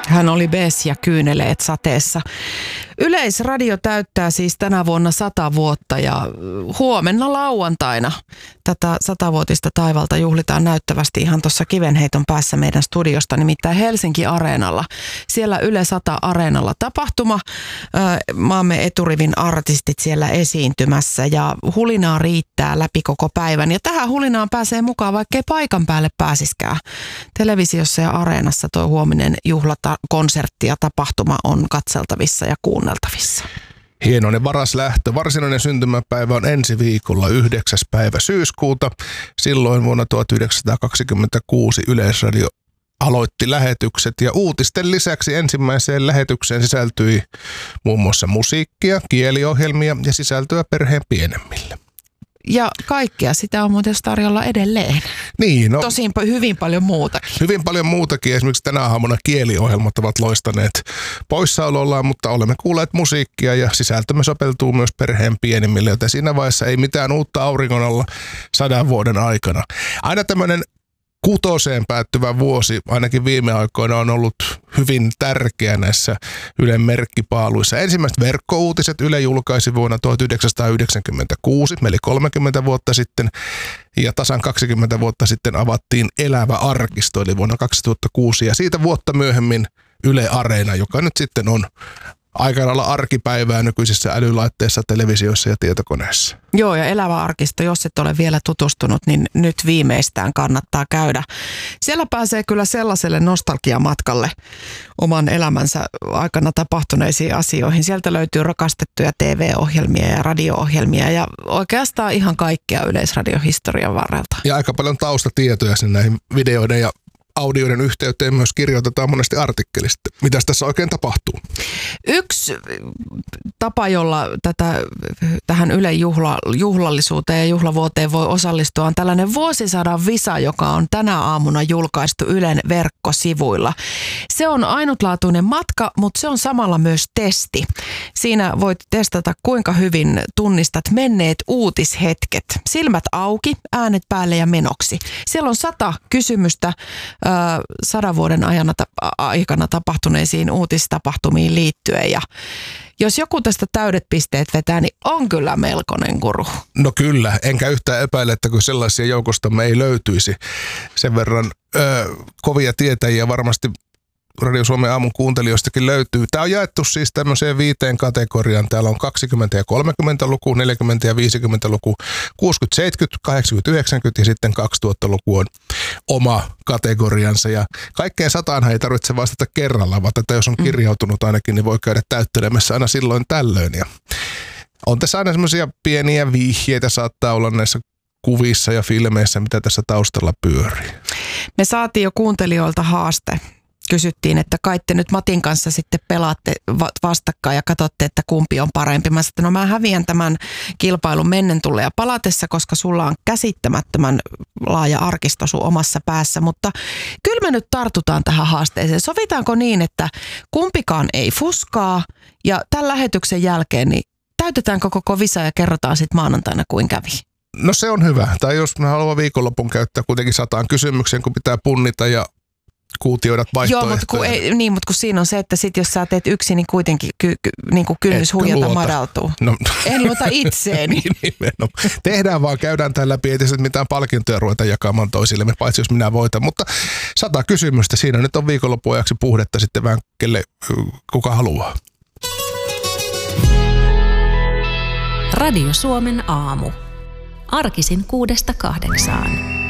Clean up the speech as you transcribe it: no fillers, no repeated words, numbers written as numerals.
Hän oli Bess ja Kyyneleet sateessa. Yleisradio täyttää siis tänä vuonna 100 vuotta ja huomenna lauantaina tätä 100-vuotista taivalta juhlitaan näyttävästi ihan tuossa kivenheiton päässä meidän studiosta, nimittäin Helsinki Areenalla. Siellä Yle 100 Areenalla tapahtuma, maamme eturivin artistit siellä esiintymässä ja hulinaa riittää läpi koko päivän. Ja tähän hulinaan pääsee mukaan, vaikkei paikan päälle pääsiskään. Televisiossa ja Areenassa tuo huominen juhlakonsertti ja tapahtuma on katseltavissa ja kuunneltavissa. Hienoinen varas lähtö. Varsinainen syntymäpäivä on ensi viikolla 9. päivä syyskuuta. Silloin vuonna 1926 Yleisradio aloitti lähetykset ja uutisten lisäksi ensimmäiseen lähetykseen sisältyi muun muassa musiikkia, kieliohjelmia ja sisältöä perheen pienemmille. Ja kaikkea sitä on muuten tarjolla edelleen. Niin, no, tosin hyvin paljon muutakin. Hyvin paljon muutakin. Esimerkiksi tänä aamuna kieliohjelmat ovat loistaneet poissaolollaan, mutta olemme kuulleet musiikkia ja sisältömme sopeltuu myös perheen pienimmille, joten siinä vaiheessa ei mitään uutta auringon alla 100 vuoden aikana. Aina tämmöinen 6 päättyvä vuosi, ainakin viime aikoina, on ollut hyvin tärkeä näissä Ylen merkkipaaluissa. Ensimmäiset verkkouutiset Yle julkaisi vuonna 1996, eli 30 vuotta sitten, ja tasan 20 vuotta sitten avattiin Elävä arkisto, eli vuonna 2006, ja siitä vuotta myöhemmin Yle Areena, joka nyt sitten on aika lailla arkipäivää nykyisissä älylaitteissa, televisioissa ja tietokoneissa. Joo, ja Elävä arkisto, jos et ole vielä tutustunut, niin nyt viimeistään kannattaa käydä. Siellä pääsee kyllä sellaiselle nostalgiamatkalle oman elämänsä aikana tapahtuneisiin asioihin. Sieltä löytyy rakastettuja TV-ohjelmia ja radio-ohjelmia ja oikeastaan ihan kaikkea Yleisradiohistorian varrelta. Ja aika paljon taustatietoja sinne näihin videoiden ja audioiden yhteyteen myös kirjoitetaan monesti artikkelista. Mitäs tässä oikein tapahtuu? Yksi tapa, jolla tähän Ylen juhlallisuuteen ja juhlavuoteen voi osallistua, on tällainen vuosisadan visa, joka on tänä aamuna julkaistu Ylen verkkosivuilla. Se on ainutlaatuinen matka, mutta se on samalla myös testi. Siinä voit testata, kuinka hyvin tunnistat menneet uutishetket. Silmät auki, äänet päälle ja menoksi. Siellä on 100 kysymystä 100 vuoden aikana tapahtuneisiin uutistapahtumiin liittyen. Ja jos joku tästä täydet pisteet vetää, niin on kyllä melkoinen guru. No kyllä, enkä yhtään epäile, että kun sellaisia joukostamme ei löytyisi sen verran kovia tietäjiä varmasti Radio Suomen aamun kuuntelijoistakin löytyy. Tämä on jaettu siis tämmöiseen 5 kategoriaan. Täällä on 20 ja 30-luku, 40 ja 50-luku, 60, 70, 80, 90 ja sitten 2000-luku on oma kategoriansa. Ja kaikkeen 100 ei tarvitse vastata kerralla, vaan tätä jos on kirjautunut ainakin, niin voi käydä täyttelemässä aina silloin tällöin. Ja on tässä aina semmoisia pieniä vihjeitä saattaa olla näissä kuvissa ja filmeissä, mitä tässä taustalla pyörii. Me saatiin jo kuuntelijoilta haaste. Kysyttiin, että kai te nyt Matin kanssa sitten pelaatte vastakkain ja katsotte, että kumpi on parempi. Mä sanoin, että no mä häviän tämän kilpailun mennen tulleen ja palatessa, koska sulla on käsittämättömän laaja arkisto sun omassa päässä. Mutta kyllä me nyt tartutaan tähän haasteeseen. Sovitaanko niin, että kumpikaan ei fuskaa ja tämän lähetyksen jälkeen niin täytetäänkö koko visa ja kerrotaan sitten maanantaina kuin kävi? No se on hyvä. Tai jos mä haluan viikonlopun käyttää kuitenkin 100 kysymykseen, kun pitää punnita ja kuutioidat vaihtoehtoja. Joo, mutta kun siinä on se, että sit jos sä teet yksin, niin kuitenkin niin kynnys huijata madaltuu. No. En luota itseeni. No, tehdään vaan, käydään tämän läpi, ei tietysti mitään palkintoja ruveta jakamaan toisillemme, paitsi jos minä voitan. Mutta 100 kysymystä, siinä nyt on viikonloppuajaksi puhdetta sitten vähän kelle kuka haluaa. Radio Suomen aamu. Arkisin 6–8.